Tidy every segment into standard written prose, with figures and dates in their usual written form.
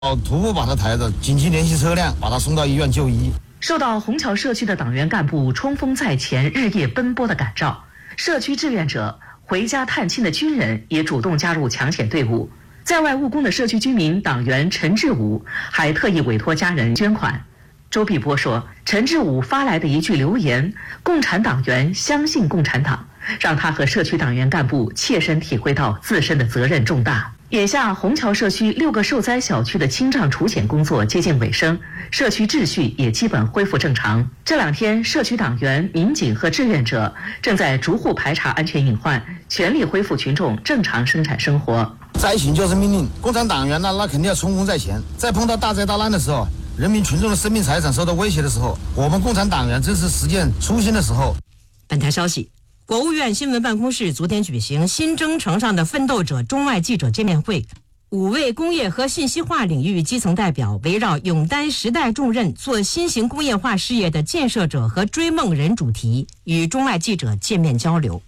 徒步把他抬着，紧急联系车辆把他送到医院就医。 受到虹桥社区的党员干部冲锋在前、日夜奔波的感召，社区志愿者、回家探亲的军人也主动加入抢险队伍。在外务工的社区居民党员陈志武还特意委托家人捐款。周碧波说，陈志武发来的一句留言“共产党员相信共产党”，让他和社区党员干部切身体会到自身的责任重大。眼下，虹桥社区6个受灾小区的清障除险工作接近尾声，社区秩序也基本恢复正常。这2天，社区党员、民警和志愿者正在逐户排查安全隐患，全力恢复群众正常生产生活。 灾情就是命令，共产党员呢，那肯定要冲锋在前。在碰到大灾大难的时候，人民群众的生命财产受到威胁的时候，我们共产党员正是实践初心的时候。 本台消息，国务院新闻办公室昨天举行新征程上的奋斗者中外记者见面会，5位工业和信息化领域基层代表围绕勇担时代重任、做新型工业化事业的建设者和追梦人主题，与中外记者见面交流。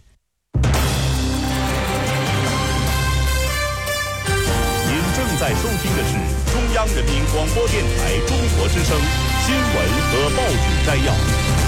您正在收听的是中央人民广播电台中国之声新闻和报纸摘要。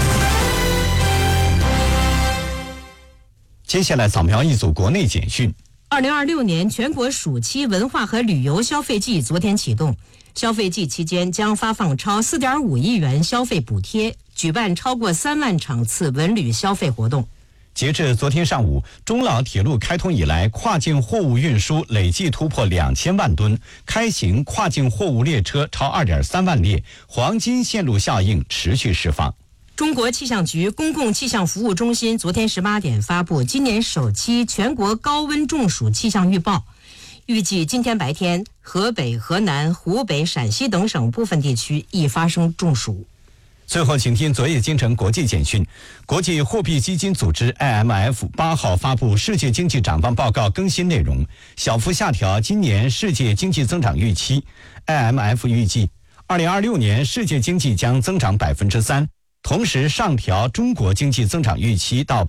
接下来扫描一组国内简讯。 2026年全国暑期文化和旅游消费季昨天启动，消费季期间将发放超4.5亿元消费补贴，举办超过3万场次文旅消费活动。 截至昨天上午，中老铁路开通以来，跨境货物运输累计突破2000万吨，开行跨境货物列车超2.3万列，黄金线路效应持续释放。 中国气象局公共气象服务中心昨天18点发布今年首期全国高温中暑气象预报，预计今天白天河北、河南、湖北、陕西等省部分地区易发生中暑。 最后，请听昨夜京城国际简讯。国际货币基金组织 IMF 8号发布世界经济展望报告更新内容，小幅下调今年世界经济增长预期。IMF 预计2026年世界经济将增长3%。同时上调中国经济增长预期到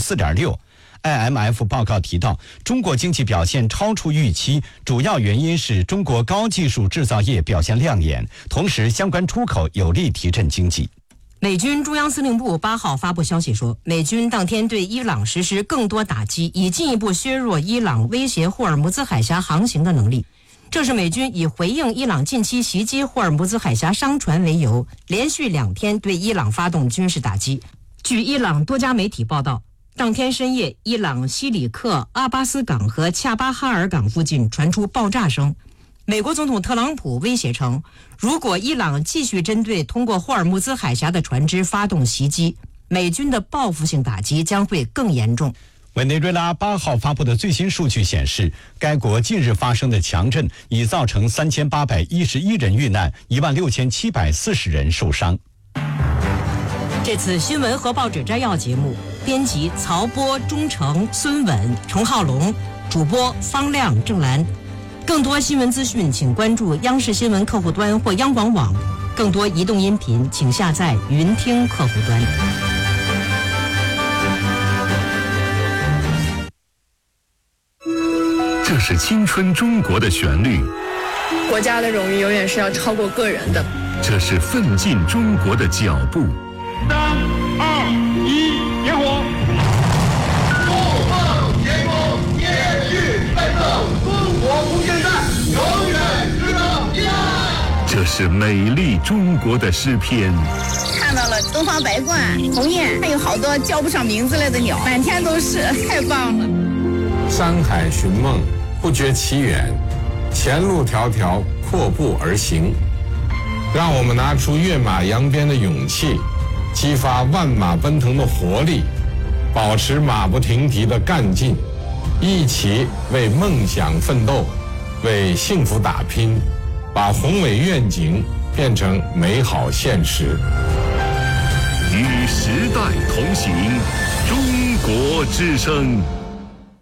4.6%。IMF 报告提到，中国经济表现超出预期，主要原因是中国高技术制造业表现亮眼，同时相关出口有力提振经济。 美军中央司令部8号发布消息说，美军当天对伊朗实施更多打击，以进一步削弱伊朗威胁霍尔木兹海峡航行的能力。这是美军以回应伊朗近期袭击霍尔木兹海峡商船为由，连续2天对伊朗发动军事打击。据伊朗多家媒体报道，当天深夜，伊朗西里克阿巴斯港和恰巴哈尔港附近传出爆炸声。美国总统特朗普威胁称，如果伊朗继续针对通过霍尔木兹海峡的船只发动袭击，美军的报复性打击将会更严重。 委内瑞拉8号发布的最新数据显示，该国近日发生的强震已造成3811人遇难，16740人受伤。 这次新闻和报纸摘要节目，编辑曹波、钟诚、孙稳、程浩龙，主播方亮、郑兰。更多新闻资讯，请关注央视新闻客户端或央广网。更多移动音频，请下载云听客户端。 这是青春中国的旋律， 国家的荣誉永远是要超过个人的。 这是奋进中国的脚步。 3、2、1，点火！怒放天空，延续奋斗，中国不现代，永远值得依赖。 这是美丽中国的诗篇。 看到了东方白鹳、鸿雁，还有好多叫不上名字来的鸟，满天都是，太棒了。 山海寻梦，不觉其远，前路迢迢，阔步而行。让我们拿出跃马扬鞭的勇气，激发万马奔腾的活力，保持马不停蹄的干劲，一起为梦想奋斗，为幸福打拼，把宏伟愿景变成美好现实。 与时代同行，中国之声。